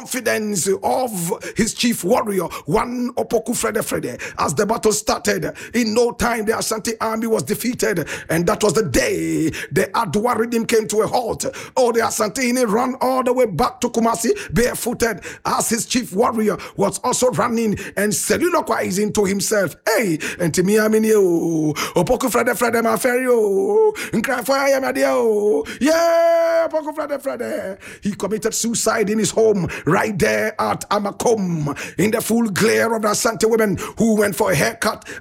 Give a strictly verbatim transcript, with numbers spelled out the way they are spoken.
confidence of his chief warrior, one Opoku Frede Frede. As the battle started, in no time the Ashanti army was defeated, and that was the day the Adwa Rhythm came to a halt. Oh, the Asantehene ran all the way back to Kumasi barefooted as his chief warrior was also running and soliloquizing to himself. Hey, and to me, I mean, you, Opoku Frede Frede, my ferry, oh, and cry for I am a deal. Yeah, Opoku Frede Frede. He committed suicide in his home right there at Amakom in the full glare of the Asante women who went for a haircut